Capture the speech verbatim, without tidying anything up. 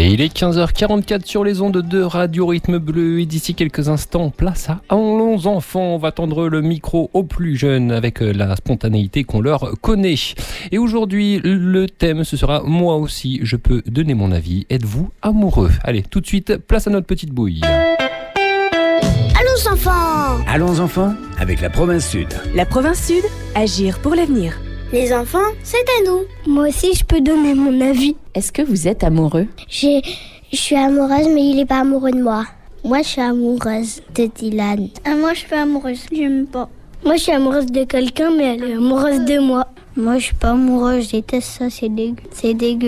Et il est quinze heures quarante-quatre sur les ondes de Radio Rythme Bleu. Et d'ici quelques instants, place à Allons enfants. On va tendre le micro aux plus jeunes avec la spontanéité qu'on leur connaît. Et aujourd'hui, le thème, ce sera « Moi aussi, je peux donner mon avis. Êtes-vous amoureux ?» Allez, tout de suite, place à notre petite bouille. Allons enfants! Allons enfants, avec la province Sud. La province Sud, agir pour l'avenir. Les enfants, c'est à nous. Moi aussi, je peux donner mon avis. Est-ce que vous êtes amoureux? J'ai, je suis amoureuse, mais il n'est pas amoureux de moi. Moi, je suis amoureuse de Dylan. Ah, moi, je suis pas amoureuse. J'aime pas. Moi, je suis amoureuse de quelqu'un, mais elle est amoureuse de moi. Moi, je suis pas amoureuse. Je déteste ça. C'est dégueu. C'est dégueu.